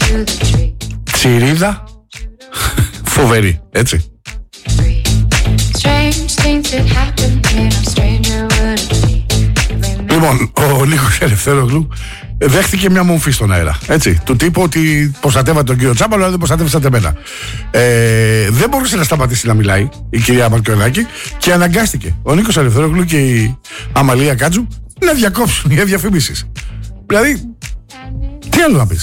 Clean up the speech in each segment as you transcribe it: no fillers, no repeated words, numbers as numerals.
Τσιρίδα. Φοβερή, έτσι. Λοιπόν, ο Νίκος Ελευθέρογλου δέχτηκε μια μομφή στον αέρα. Έτσι. Του τύπου ότι προστατεύατε τον κύριο Τσάπαλο, αλλά δεν προστατεύσατε εμένα. Δεν μπορούσε να σταματήσει να μιλάει η κυρία Μαρκιονάκη και αναγκάστηκε ο Νίκος Ελευθέρογλου και η Αμαλία Κάτζου να διακόψουν για διαφημίσεις. Δηλαδή, τι άλλο να πεις.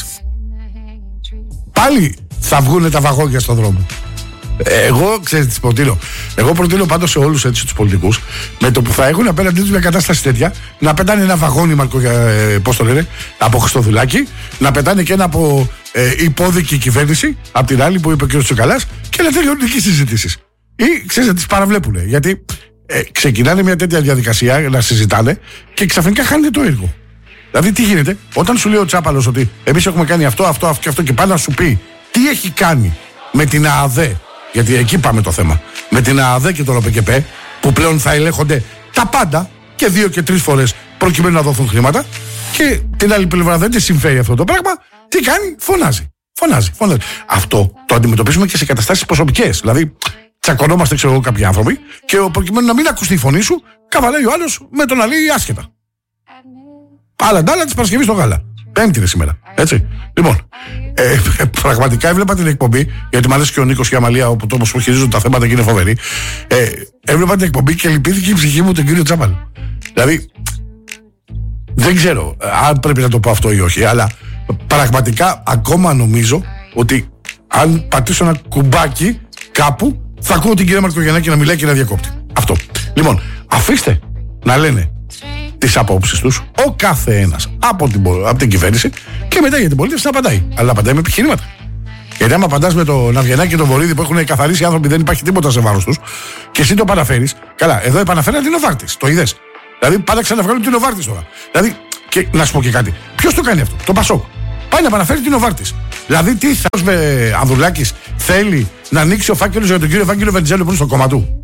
Πάλι θα βγουν τα βαγόνια στον δρόμο. Εγώ, ξέρετε τι προτείνω. Εγώ προτείνω πάντως σε όλους τους πολιτικούς, με το που θα έχουν απέναντί τους μια κατάσταση τέτοια, να πετάνε ένα βαγόνι, πώς το λένε, από Χριστοδουλάκη, να πετάνε και ένα από υπόδικη κυβέρνηση, από την άλλη που είπε ο κ. Τσουκαλάς, και να τελειώνουν εκεί συζητήσεις. Ή ξέρετε, τις παραβλέπουνε. Γιατί ξεκινάνε μια τέτοια διαδικασία να συζητάνε και ξαφνικά χάνεται το έργο. Δηλαδή, τι γίνεται, όταν σου λέει ο Τσάπαλος ότι εμείς έχουμε κάνει αυτό και πάει να σου πει τι έχει κάνει με την ΑΑΔΕ. Γιατί εκεί πάμε το θέμα. Με την ΑΑΔΕ και τον ΟΠΕΚΕΠΕ, που πλέον θα ελέγχονται τα πάντα και 2 και 3 φορές προκειμένου να δοθούν χρήματα, και την άλλη πλευρά δεν τη συμφέρει αυτό το πράγμα, τι κάνει, φωνάζει. Αυτό το αντιμετωπίζουμε και σε καταστάσεις προσωπικές. Δηλαδή, τσακωνόμαστε, ξέρω εγώ, κάποιοι άνθρωποι, και προκειμένου να μην ακουστεί η φωνή σου, καβαλάει ο άλλος με τον άλλη άσχετα. Άλλα ντάλα της Παρασκευής στο γάλα. Πέμπτη είναι σήμερα. Έτσι. Λοιπόν, πραγματικά έβλεπα την εκπομπή, γιατί μου αρέσει και ο Νίκος και η Αμαλία, όπως που χειρίζονται τα θέματα και είναι φοβεροί. Έβλεπα την εκπομπή και λυπήθηκε η ψυχή μου τον κύριο Τσάπαλο. Δηλαδή, δεν ξέρω αν πρέπει να το πω αυτό ή όχι, αλλά πραγματικά ακόμα νομίζω ότι αν πατήσω ένα κουμπάκι κάπου, θα ακούω την κυρία Μαρκογιαννάκη να μιλάει και να διακόπτει. Αυτό. Λοιπόν, αφήστε να λένε τις απόψεις τους ο κάθε ένας από την κυβέρνηση, και μετά για την πολίτευση να απαντάει. Αλλά να απαντάει με επιχειρήματα. Γιατί άμα απαντάς με τον Αυγενάκη και τον Βορύδη που έχουν καθαρίσει άνθρωποι, δεν υπάρχει τίποτα σε βάρος τους, και εσύ το επαναφέρεις. Καλά, εδώ επαναφέραν την Νοβάρτης. Το είδες. Δηλαδή, πάντα ξαναβγάλουν την Νοβάρτης τώρα. Δηλαδή, και να σου πω και κάτι. Ποιος το κάνει αυτό? Το Πασόκ. Πάει να επαναφέρει την Νοβάρτης. Δηλαδή, τι θα Ανδρουλάκης θέλει να ανοίξει ο φάκελος για τον κύριο Ευάγγελο Βενιζέλο που είναι στο κόμμα του?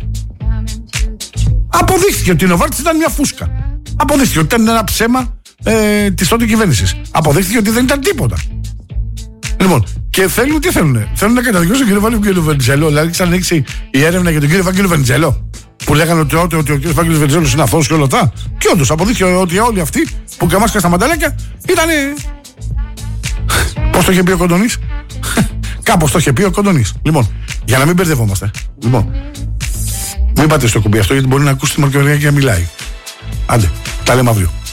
Αποδείχθηκε ότι η Νοβάρτης ήταν μια φούσκα. Αποδείχθηκε ότι ήταν ένα ψέμα της τότε κυβέρνησης. Αποδείχθηκε ότι δεν ήταν τίποτα. Λοιπόν, και θέλουν τι θέλουν? Θέλουν να καταδικάσουν τον κύριο Ευάγγελο Βενιζέλο. Δηλαδή, ξανανοίξει η έρευνα για τον κύριο Ευάγγελο Βενιζέλο, που λέγανε ότι ο κύριος Ευάγγελος Βενιζέλος είναι αθώος και όλα αυτά. Και όντως αποδείχθηκε ότι όλοι αυτοί που καμάσκα στα μανταλάκια ήταν. Πώς το είχε πει ο Κοντονής? Κάπως το είχε πει ο Κοντονής. Λοιπόν, για να μην μπερδευόμαστε. Λοιπόν, μην πάτε στο κουμπί αυτό, γιατί μπορεί να ακούσει τη Μαρκογιαννάκη και να μιλάει. Άντε, τα λέμε αύριο.